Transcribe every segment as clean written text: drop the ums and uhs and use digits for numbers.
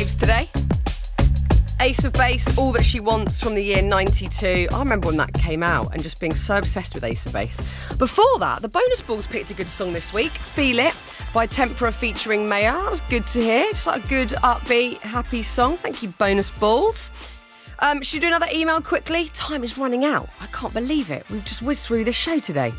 Waves today. Ace of Base, All That She Wants from the year 92. I remember when that came out and just being so obsessed with Ace of Base. Before that, the Bonus Balls picked a good song this week, Feel It by Tempera featuring Maya. That was good to hear. Just like a good, upbeat, happy song. Thank you, Bonus Balls. Should we do another email quickly? Time is running out. I can't believe it. We've just whizzed through this show today.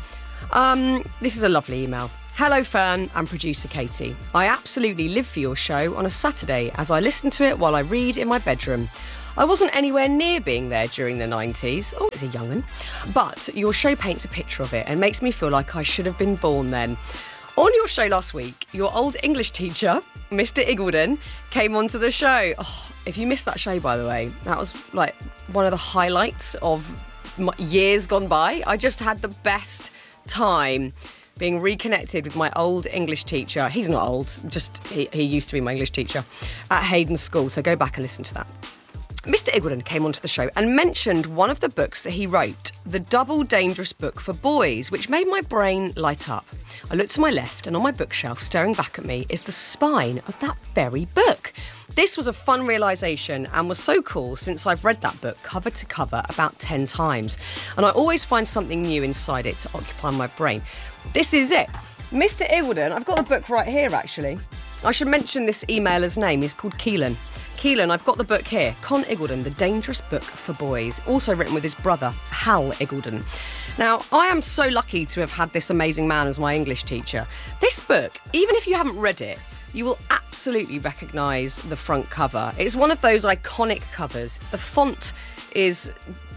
This is a lovely email. Hello, Fern and producer Katie. I absolutely live for your show on a Saturday as I listen to it while I read in my bedroom. I wasn't anywhere near being there during the 90s. Oh, it's a young'un. But your show paints a picture of it and makes me feel like I should have been born then. On your show last week, your old English teacher, Mr. Iggulden, came onto the show. Oh, if you missed that show, by the way, that was like one of the highlights of years gone by. I just had the best time being reconnected with my old English teacher. He's not old, just he used to be my English teacher at Hayden School, so go back and listen to that. Mr. Iggulden came onto the show and mentioned one of the books that he wrote, The Double Dangerous Book for Boys, which made my brain light up. I looked to my left and on my bookshelf, staring back at me, is the spine of that very book. This was a fun realisation and was so cool since I've read that book cover to cover about 10 times. And I always find something new inside it to occupy my brain. This is it. Mr. Iggulden, I've got the book right here, actually. I should mention this emailer's name. He's called Keelan. Keelan, I've got the book here. Con Iggulden, The Dangerous Book for Boys. Also written with his brother, Hal Iggulden. Now, I am so lucky to have had this amazing man as my English teacher. This book, even if you haven't read it, you will absolutely recognise the front cover. It's one of those iconic covers. The font is,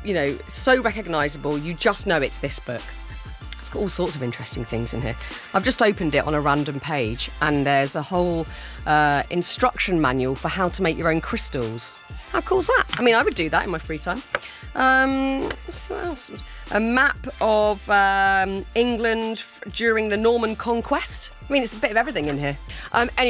so recognisable, you just know it's this book. It's got all sorts of interesting things in here. I've just opened it on a random page and there's a whole instruction manual for how to make your own crystals. How cool's that? I mean, I would do that in my free time. What else? A map of England during the Norman Conquest. I mean, it's a bit of everything in here. Anyway,